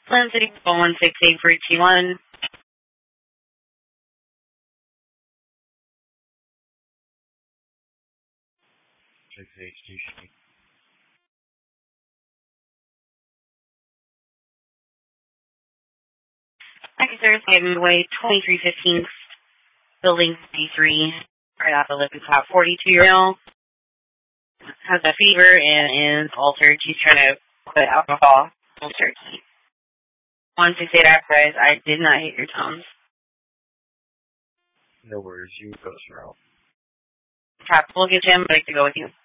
Plan City 168 for T1. 6H2. Officers gave away 2315 building C3 right off the Lippin Top. 42-year-old has a fever and is altered. She's trying to quit alcohol. Altered. 168 Actors, I did not hit your tones. No worries, you go, Cheryl. We'll get you. I'd like to go with you.